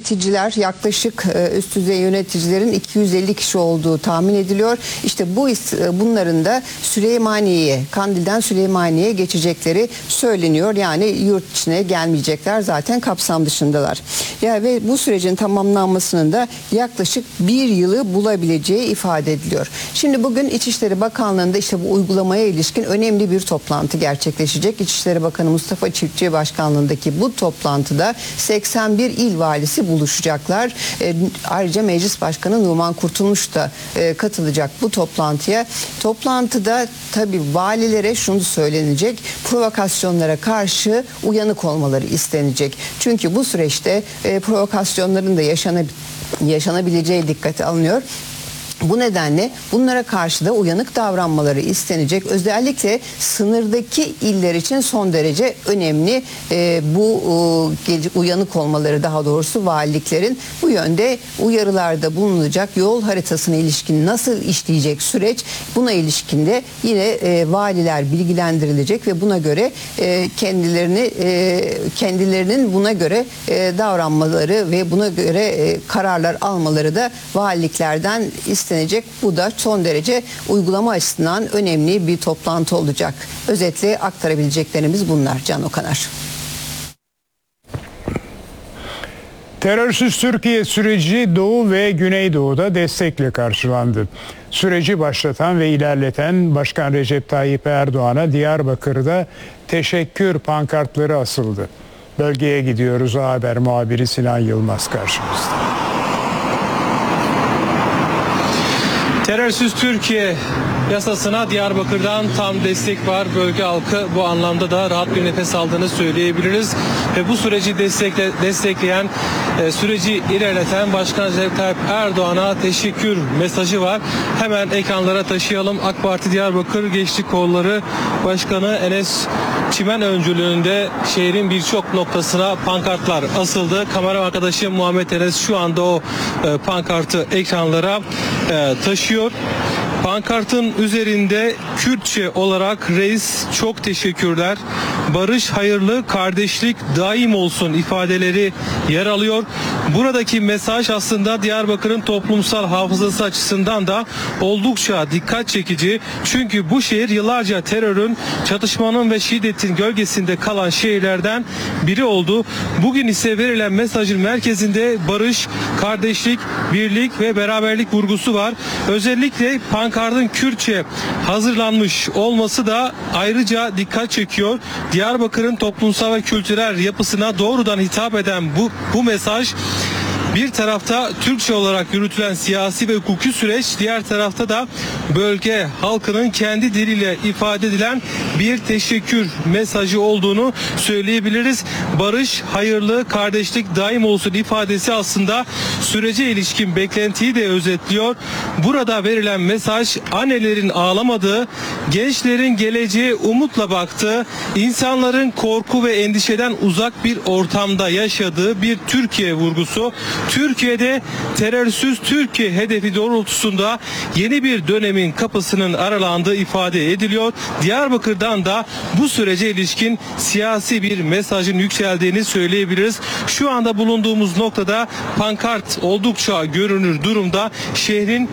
yöneticiler, yaklaşık üst düzey yöneticilerin 250 kişi olduğu tahmin ediliyor. İşte bunların da Süleymaniye'ye, Kandil'den Süleymaniye'ye geçecekleri söyleniyor. Yani yurt içine gelmeyecekler, zaten kapsam dışındalar. Ya ve bu sürecin tamamlanmasının da yaklaşık bir yılı bulabileceği ifade ediliyor. Şimdi bugün İçişleri Bakanlığı'nda işte bu uygulamaya ilişkin önemli bir toplantı gerçekleşecek. İçişleri Bakanı Mustafa Çiftçi başkanlığındaki bu toplantıda 81 il valisi buluşacaklar. Ayrıca Meclis Başkanı Numan Kurtulmuş da katılacak bu toplantıya. Toplantıda tabii valilere şunu söylenecek: provokasyonlara karşı uyanık olmaları istenecek. Çünkü bu süreçte provokasyonların da yaşanabileceği dikkate alınıyor. Bu nedenle bunlara karşı da uyanık davranmaları istenecek. Özellikle sınırdaki iller için son derece önemli bu uyanık olmaları, daha doğrusu valiliklerin bu yönde uyarılarda bulunacak. Yol haritasına ilişkin nasıl işleyecek süreç, buna ilişkin de yine valiler bilgilendirilecek ve buna göre kendilerinin buna göre davranmaları ve buna göre kararlar almaları da valiliklerden istenecek. Bu da son derece uygulama açısından önemli bir toplantı olacak. Özetle aktarabileceklerimiz bunlar. Can Okanar. Terörsüz Türkiye süreci Doğu ve Güneydoğu'da destekle karşılandı. Süreci başlatan ve ilerleten Başkan Recep Tayyip Erdoğan'a Diyarbakır'da teşekkür pankartları asıldı. Bölgeye gidiyoruz. Haber muhabiri Sinan Yılmaz karşımızda. Terörsüz Türkiye yasasına Diyarbakır'dan tam destek var. Bölge halkı bu anlamda da rahat bir nefes aldığını söyleyebiliriz. Ve bu süreci destekleyen, süreci ilerleten Başkan Recep Tayyip Erdoğan'a teşekkür mesajı var. Hemen ekranlara taşıyalım. AK Parti Diyarbakır Gençlik Kolları Başkanı Enes Çimen öncülüğünde şehrin birçok noktasına pankartlar asıldı. Kamera arkadaşım Muhammed Enes şu anda o pankartı ekranlara taşıyor. Pankartın üzerinde Kürtçe olarak "Reis çok teşekkürler, barış hayırlı, kardeşlik daim olsun" ifadeleri yer alıyor. Buradaki mesaj aslında Diyarbakır'ın toplumsal hafızası açısından da oldukça dikkat çekici. Çünkü bu şehir yıllarca terörün, çatışmanın ve şiddetin gölgesinde kalan şehirlerden biri oldu. Bugün ise verilen mesajın merkezinde barış, kardeşlik, birlik ve beraberlik vurgusu var. Özellikle pankartın Kürtçe hazırlanmış olması da ayrıca dikkat çekiyor. Diyarbakır'ın toplumsal ve kültürel yapısına doğrudan hitap eden bu mesaj, bir tarafta Türkçe olarak yürütülen siyasi ve hukuki süreç, diğer tarafta da bölge halkının kendi diliyle ifade edilen bir teşekkür mesajı olduğunu söyleyebiliriz. Barış, hayırlı, kardeşlik daim olsun ifadesi aslında sürece ilişkin beklentiyi de özetliyor. Burada verilen mesaj, annelerin ağlamadığı, gençlerin geleceğe umutla baktığı, insanların korku ve endişeden uzak bir ortamda yaşadığı bir Türkiye vurgusu. Türkiye'de terörsüz Türkiye hedefi doğrultusunda yeni bir dönemin kapısının aralandığı ifade ediliyor. Diyarbakır'dan da bu sürece ilişkin siyasi bir mesajın yükseldiğini söyleyebiliriz. Şu anda bulunduğumuz noktada pankart oldukça görünür durumda. Şehrin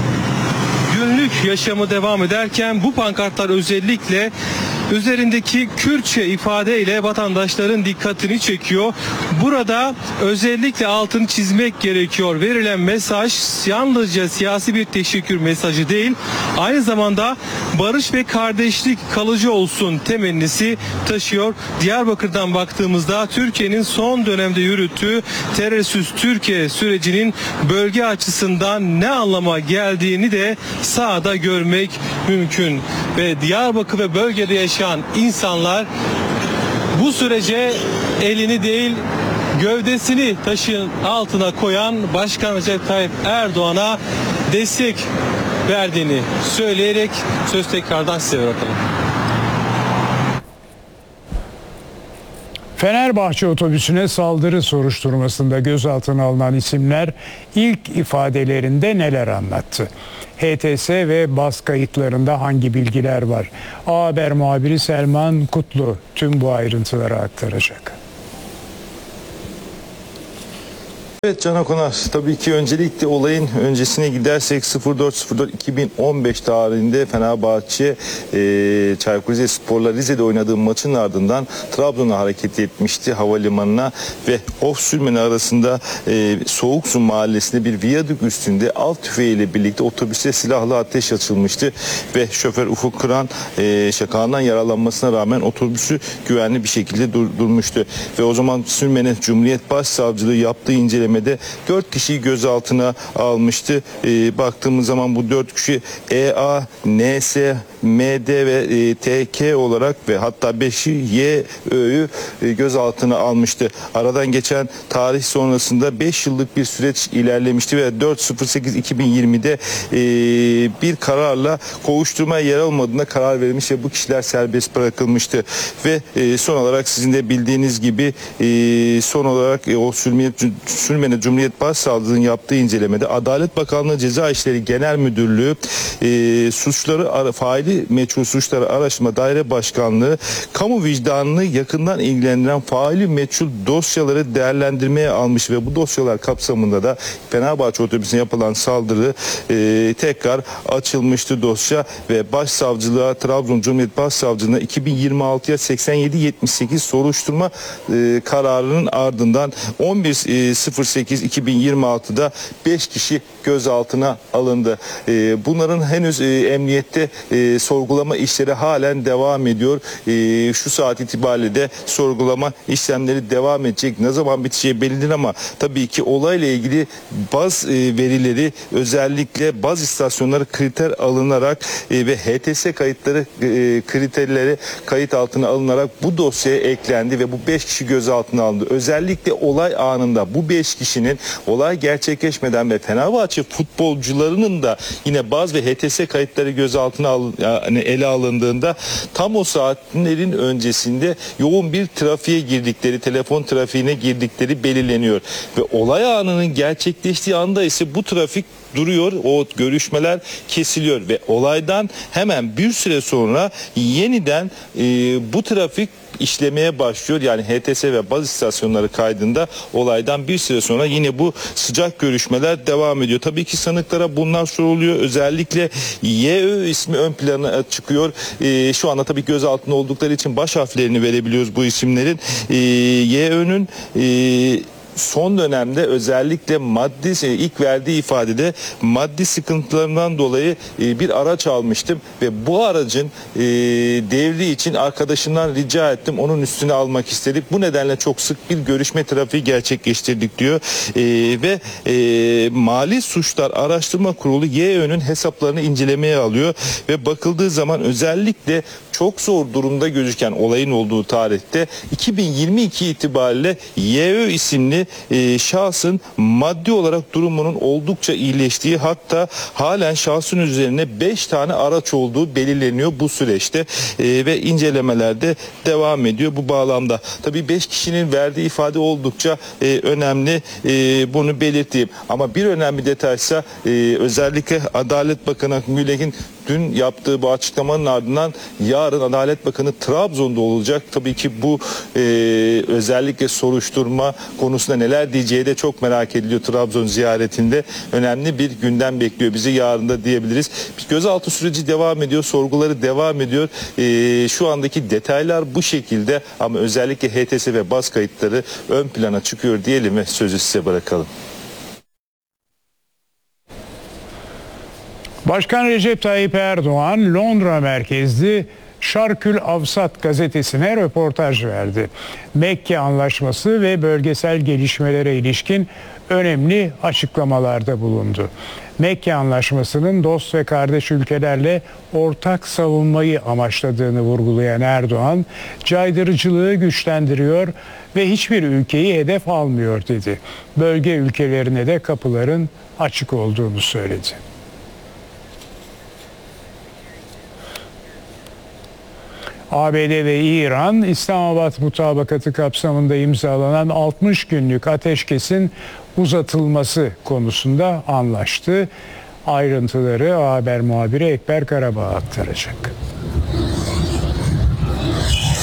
günlük yaşamı devam ederken bu pankartlar özellikle üzerindeki Kürtçe ifadeyle vatandaşların dikkatini çekiyor. Burada özellikle altını çizmek gerekiyor. Verilen mesaj yalnızca siyasi bir teşekkür mesajı değil, aynı zamanda barış ve kardeşlik kalıcı olsun temennisi taşıyor. Diyarbakır'dan baktığımızda Türkiye'nin son dönemde yürüttüğü terörsüz Türkiye sürecinin bölge açısından ne anlama geldiğini de sahada görmek mümkün. Ve Diyarbakır ve bölgede yaşayan insanlar bu sürece elini değil gövdesini taşın altına koyan Başkan Recep Tayyip Erdoğan'a destek verdiğini söyleyerek söz tekrardan size bırakalım. Fenerbahçe otobüsüne saldırı soruşturmasında gözaltına alınan isimler ilk ifadelerinde neler anlattı? HTS ve bas kayıtlarında hangi bilgiler var? A Haber muhabiri Selman Kutlu tüm bu ayrıntıları aktaracak. Evet Can Konar, tabii ki öncelikle olayın öncesine gidersek 04.04.2015 tarihinde Fenerbahçe Çaykur Rizespor'la Rize'de oynadığı maçın ardından Trabzon'a hareket etmişti havalimanına ve Of-Sülmen arasında Soğuksu mahallesinde bir viyadük üstünde av tüfeğiyle birlikte otobüse silahlı ateş açılmıştı ve şoför Ufuk Kıran şakağından yaralanmasına rağmen otobüsü güvenli bir şekilde durmuştu ve o zaman Sülmen'e Cumhuriyet Başsavcılığı yaptığı incelemede 4 kişiyi gözaltına almıştı. Baktığımız zaman bu 4 kişi EA, NS, MD ve TK olarak ve hatta 5'i YÖ'yü gözaltına almıştı. Aradan geçen tarih sonrasında 5 yıllık bir süreç ilerlemişti ve 4.08.2020'de bir kararla kovuşturmaya yer olmadığına karar verilmiş ve bu kişiler serbest bırakılmıştı. Ve son olarak sizin de bildiğiniz gibi son olarak o Sülmen'e Cumhuriyet Başsavcılığı'nın yaptığı incelemede Adalet Bakanlığı Ceza İşleri Genel Müdürlüğü faili meçhul suçları araştırma daire başkanlığı kamu vicdanını yakından ilgilendiren faili meçhul dosyaları değerlendirmeye almış ve bu dosyalar kapsamında da Fenerbahçe otobüsüne yapılan saldırı tekrar açılmıştı dosya ve Başsavcılığa Trabzon Cumhuriyet Başsavcılığı'na 2026'ya 87-78 soruşturma kararının ardından 11.08.2026'da 5 kişi gözaltına alındı. Bunların henüz emniyette sorgulama işleri halen devam ediyor. Şu saat itibariyle de sorgulama işlemleri devam edecek. Ne zaman biteceği belli değil ama tabii ki olayla ilgili baz verileri özellikle baz istasyonları kriter alınarak ve HTS kayıtları kriterleri kayıt altına alınarak bu dosyaya eklendi ve bu 5 kişi gözaltına alındı. Özellikle olay anında bu 5 kişinin olay gerçekleşmeden ve Fenerbahçe futbolcularının da yine baz ve HTS kayıtları gözaltına ele alındığında tam o saatlerin öncesinde yoğun bir trafiğe girdikleri, telefon trafiğine girdikleri belirleniyor. Ve olay anının gerçekleştiği anda ise bu trafik duruyor, o görüşmeler kesiliyor ve olaydan hemen bir süre sonra yeniden bu trafik işlemeye başlıyor. Yani HTS ve baz istasyonları kaydında olaydan bir süre sonra yine bu sıcak görüşmeler devam ediyor. Tabii ki sanıklara bunlar soruluyor. Özellikle YÖ ismi ön plana çıkıyor. Şu anda tabii gözaltında oldukları için baş harflerini verebiliyoruz bu isimlerin. YÖ'nün son dönemde özellikle ilk verdiği ifadede maddi sıkıntılarından dolayı bir araç almıştım ve bu aracın devri için arkadaşımdan rica ettim. Onun üstüne almak istedik. Bu nedenle çok sık bir görüşme trafiği gerçekleştirdik diyor. Ve Mali Suçlar Araştırma Kurulu YÖ'nün hesaplarını incelemeye alıyor ve bakıldığı zaman özellikle çok zor durumda gözüken olayın olduğu tarihte 2022 itibariyle YÖ isimli şahsın maddi olarak durumunun oldukça iyileştiği, hatta halen şahsın üzerine 5 tane araç olduğu belirleniyor bu süreçte ve incelemelerde devam ediyor bu bağlamda. Tabii 5 kişinin verdiği ifade oldukça önemli, bunu belirteyim. Ama bir önemli detaysa özellikle Adalet Bakanı Gülek'in dün yaptığı bu açıklamanın ardından yarın Adalet Bakanı Trabzon'da olacak. Tabii ki bu özellikle soruşturma konusunda neler diyeceği de çok merak ediliyor. Trabzon ziyaretinde önemli bir gündem bekliyor bizi, yarın da diyebiliriz. Gözaltı süreci devam ediyor, sorguları devam ediyor. Şu andaki detaylar bu şekilde ama özellikle HTS ve baz kayıtları ön plana çıkıyor diyelim ve sözü size bırakalım. Başkan Recep Tayyip Erdoğan Londra merkezli Şarkül Avsat gazetesine röportaj verdi. Mekke Anlaşması ve bölgesel gelişmelere ilişkin önemli açıklamalarda bulundu. Mekke Anlaşması'nın dost ve kardeş ülkelerle ortak savunmayı amaçladığını vurgulayan Erdoğan, caydırıcılığı güçlendiriyor ve hiçbir ülkeyi hedef almıyor dedi. Bölge ülkelerine de kapıların açık olduğunu söyledi. ABD ve İran, İslamabad Mutabakatı kapsamında imzalanan 60 günlük ateşkesin uzatılması konusunda anlaştı. Ayrıntıları haber muhabiri Ekber Karabağ aktaracak.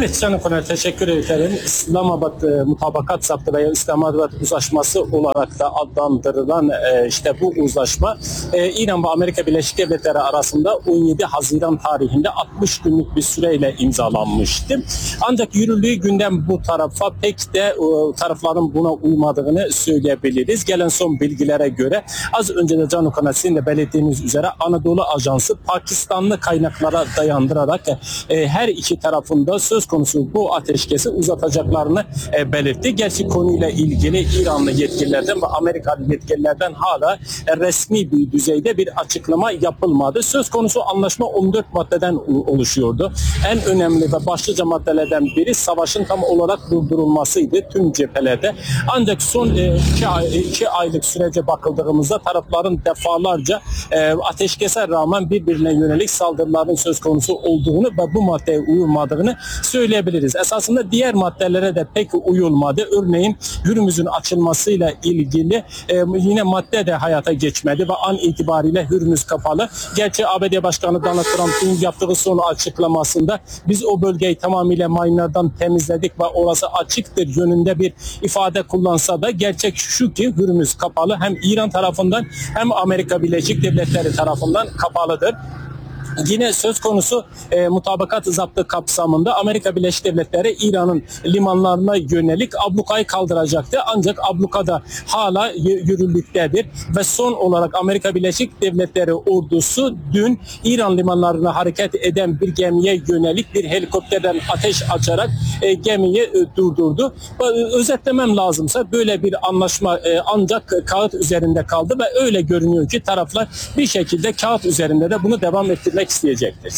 Evet Can Koner, teşekkür ederim. İslamabad Mutabakat Zaptı veya İslamabad Uzlaşması olarak da adlandırılan işte bu uzlaşma İran ve Amerika Birleşik Devletleri arasında 17 Haziran tarihinde 60 günlük bir süreyle imzalanmıştı. Ancak yürürlüğü günden bu tarafa pek de tarafların buna uymadığını söyleyebiliriz. Gelen son bilgilere göre az önce de Can Koner sizin de belirttiğiniz üzere Anadolu Ajansı Pakistanlı kaynaklara dayandırarak her iki tarafında söz konusu bu ateşkesi uzatacaklarını belirtti. Gerçi konuyla ilgili İranlı yetkililerden ve Amerikalı yetkililerden hala resmi bir düzeyde bir açıklama yapılmadı. Söz konusu anlaşma 14 maddeden oluşuyordu. En önemli ve başlıca maddelerden biri savaşın tam olarak durdurulmasıydı tüm cephelerde. Ancak son 2 aylık sürece bakıldığımızda tarafların defalarca ateşkese rağmen birbirine yönelik saldırıların söz konusu olduğunu ve bu maddeye uyulmadığını söyleyebiliriz. Esasında diğer maddelere de pek uyulmadı. Örneğin Hürmüz'ün açılmasıyla ilgili yine madde de hayata geçmedi ve an itibariyle Hürmüz kapalı. Gerçi ABD Başkanı Donald Trump'ın yaptığı son açıklamasında biz o bölgeyi tamamıyla mayınlardan temizledik ve orası açıktır yönünde bir ifade kullansa da gerçek şu ki Hürmüz kapalı. Hem İran tarafından hem Amerika Birleşik Devletleri tarafından kapalıdır. Yine söz konusu mutabakat zaptı kapsamında Amerika Birleşik Devletleri İran'ın limanlarına yönelik ablukayı kaldıracaktı. Ancak abluka da hala yürürlüktedir ve son olarak Amerika Birleşik Devletleri ordusu dün İran limanlarına hareket eden bir gemiye yönelik bir helikopterden ateş açarak gemiyi durdurdu. Özetlemem lazımsa böyle bir anlaşma ancak kağıt üzerinde kaldı ve öyle görünüyor ki taraflar bir şekilde kağıt üzerinde de bunu devam ettirmek isteyecektir.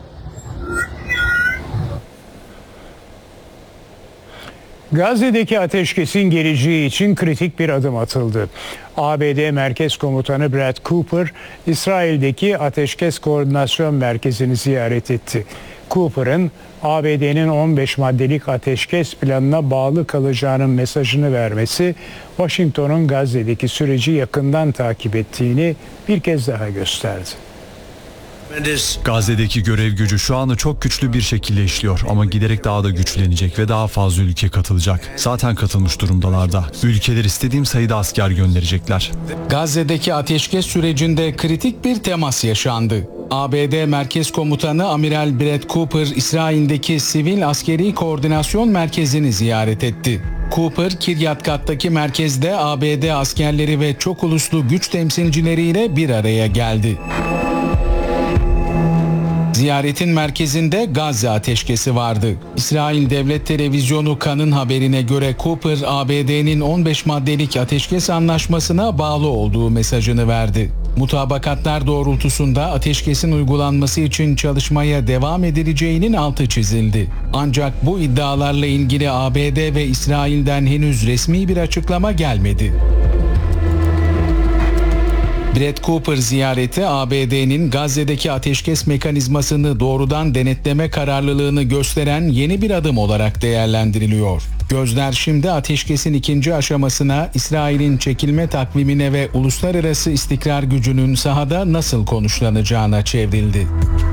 Gazze'deki ateşkesin geleceği için kritik bir adım atıldı. ABD Merkez Komutanı Brad Cooper, İsrail'deki Ateşkes Koordinasyon Merkezi'ni ziyaret etti. Cooper'ın ABD'nin 15 maddelik ateşkes planına bağlı kalacağının mesajını vermesi, Washington'un Gazze'deki süreci yakından takip ettiğini bir kez daha gösterdi. Gazze'deki görev gücü şu anda çok güçlü bir şekilde işliyor ama giderek daha da güçlenecek ve daha fazla ülke katılacak. Zaten katılmış durumdalar da. Ülkeler istediğim sayıda asker gönderecekler. Gazze'deki ateşkes sürecinde kritik bir temas yaşandı. ABD Merkez Komutanı Amiral Brad Cooper, İsrail'deki Sivil Askeri Koordinasyon Merkezi'ni ziyaret etti. Cooper, Kiryat Gat'taki merkezde ABD askerleri ve çok uluslu güç temsilcileriyle bir araya geldi. Ziyaretin merkezinde Gazze ateşkesi vardı. İsrail Devlet Televizyonu Kan'ın haberine göre Cooper, ABD'nin 15 maddelik ateşkes anlaşmasına bağlı olduğu mesajını verdi. Mutabakatlar doğrultusunda ateşkesin uygulanması için çalışmaya devam edileceğinin altı çizildi. Ancak bu iddialarla ilgili ABD ve İsrail'den henüz resmi bir açıklama gelmedi. Brad Cooper ziyareti ABD'nin Gazze'deki ateşkes mekanizmasını doğrudan denetleme kararlılığını gösteren yeni bir adım olarak değerlendiriliyor. Gözler şimdi ateşkesin ikinci aşamasına, İsrail'in çekilme takvimine ve uluslararası istikrar gücünün sahada nasıl konuşlanacağına çevrildi.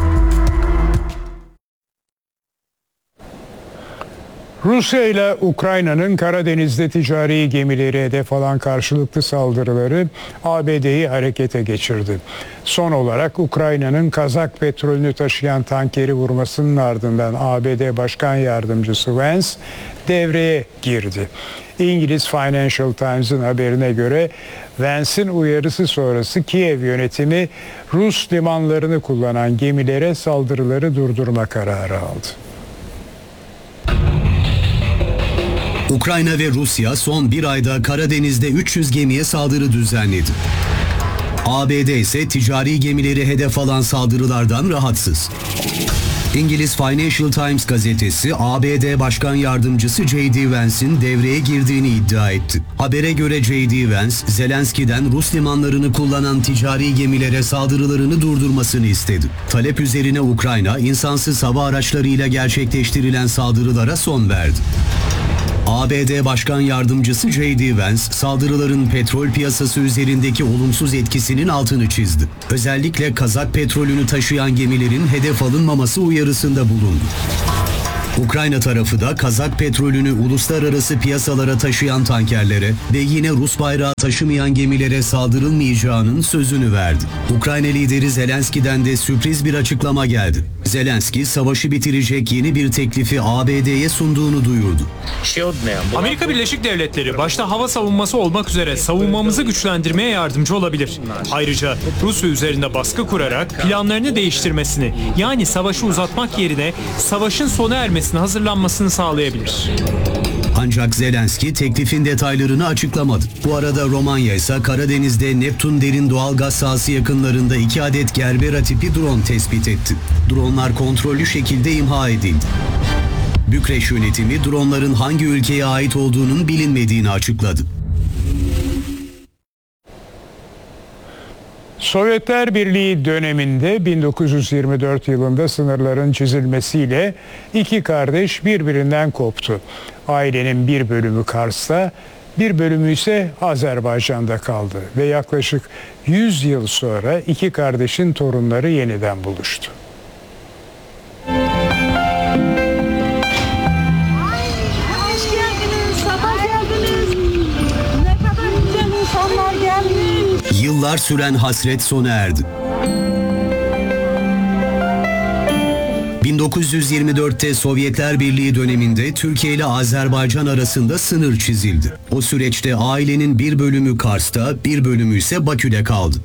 Rusya ile Ukrayna'nın Karadeniz'de ticari gemileri hedef alan karşılıklı saldırıları ABD'yi harekete geçirdi. Son olarak Ukrayna'nın Kazak petrolünü taşıyan tankeri vurmasının ardından ABD Başkan Yardımcısı Vance devreye girdi. İngiliz Financial Times'ın haberine göre Vance'in uyarısı sonrası Kiev yönetimi Rus limanlarını kullanan gemilere saldırıları durdurma kararı aldı. Ukrayna ve Rusya son bir ayda Karadeniz'de 300 gemiye saldırı düzenledi. ABD ise ticari gemileri hedef alan saldırılardan rahatsız. İngiliz Financial Times gazetesi ABD Başkan Yardımcısı J.D. Vance'in devreye girdiğini iddia etti. Habere göre J.D. Vance, Zelenski'den Rus limanlarını kullanan ticari gemilere saldırılarını durdurmasını istedi. Talep üzerine Ukrayna, insansız hava araçlarıyla gerçekleştirilen saldırılara son verdi. ABD Başkan Yardımcısı J.D. Vance, saldırıların petrol piyasası üzerindeki olumsuz etkisinin altını çizdi. Özellikle Kazak petrolünü taşıyan gemilerin hedef alınmaması uyarısında bulundu. Ukrayna tarafı da Kazak petrolünü uluslararası piyasalara taşıyan tankerlere ve yine Rus bayrağı taşımayan gemilere saldırılmayacağının sözünü verdi. Ukrayna lideri Zelenski'den de sürpriz bir açıklama geldi. Zelenski, savaşı bitirecek yeni bir teklifi ABD'ye sunduğunu duyurdu. Amerika Birleşik Devletleri başta hava savunması olmak üzere savunmamızı güçlendirmeye yardımcı olabilir. Ayrıca Rusya üzerinde baskı kurarak planlarını değiştirmesini, yani savaşı uzatmak yerine savaşın sona ermesine hazırlanmasını sağlayabilir. Ancak Zelenski teklifin detaylarını açıklamadı. Bu arada Romanya ise Karadeniz'de Neptun derin doğal gaz sahası yakınlarında 2 adet Gerbera tipi drone tespit etti. Dronlar kontrollü şekilde imha edildi. Bükreş yönetimi dronların hangi ülkeye ait olduğunun bilinmediğini açıkladı. Sovyetler Birliği döneminde 1924 yılında sınırların çizilmesiyle iki kardeş birbirinden koptu. Ailenin bir bölümü Kars'ta, bir bölümü ise Azerbaycan'da kaldı ve yaklaşık 100 yıl sonra iki kardeşin torunları yeniden buluştu. Hoş geldiniz, sabah geldiniz. Ne kadar güzel insanlar gelmiş. Yıllar süren hasret sona erdi. 1924'te Sovyetler Birliği döneminde Türkiye ile Azerbaycan arasında sınır çizildi. O süreçte ailenin bir bölümü Kars'ta, bir bölümü ise Bakü'de kaldı.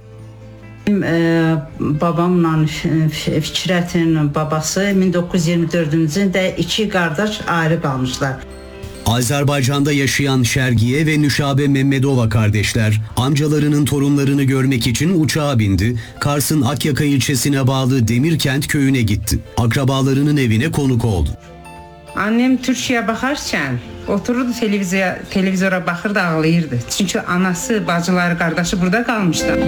Babamla Fikrətin babası 1924-cü ildə iki qardaş ayrı qalmışlar. Azerbaycan'da yaşayan Şergiye ve Nüşabe Memmedova kardeşler amcalarının torunlarını görmek için uçağa bindi. Kars'ın Akyaka ilçesine bağlı Demirkent köyüne gitti. Akrabalarının evine konuk oldu. Annem Türkiye'ye bakarken otururdu televizyora bakırdı, ağlayırdı. Çünkü anası, bacıları, kardeşi burada kalmışlar.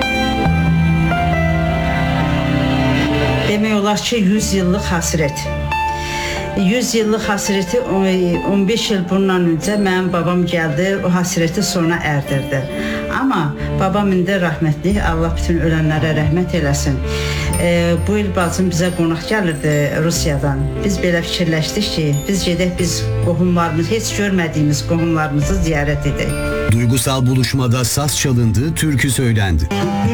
Demək olar ki 100 yıllık hasret. 100 yıllık hasreti 15 yıl bundan önce mənim babam geldi, o hasreti sona erdirdi. Ama babam indi rahmetli, Allah bütün ölenlere rahmet eylesin. Bu il bacım bize qonaq gelirdi Rusiyadan. Biz belə fikirləşdik ki, biz gedək, biz qohumlarımız, hiç görmədiyimiz qohumlarımızı ziyaret edək. Duygusal buluşmada saz çalındı, türkü söylendi.